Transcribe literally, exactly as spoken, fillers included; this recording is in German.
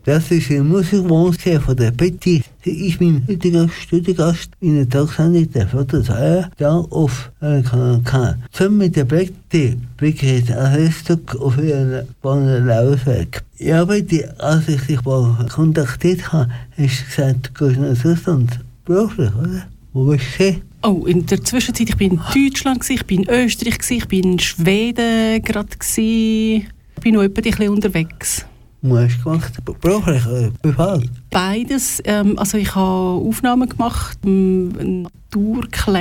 Das ist eine Musikbranche von der Petit. Sie ist mein heutiger Studiogast in der Talksendung der Flotte Zweier, da auf Kanal K. Zusammen mit der Betty begleitet ein Stück auf ihren spannenden Lebensweg. Ich arbeite, als ich dich mal kontaktiert habe, hast du gesagt, du gehst nach Russland. Beruflich, oder? Wo bist du hin? Oh, in der Zwischenzeit, ich bin in Deutschland, ich bin in Österreich, ich bin in Schweden gerade, ich bin noch etwa ein bisschen unterwegs. Was hast du gemacht? Beruflich oder privat? Beides. Ähm, also ich habe Aufnahmen gemacht, Naturklänge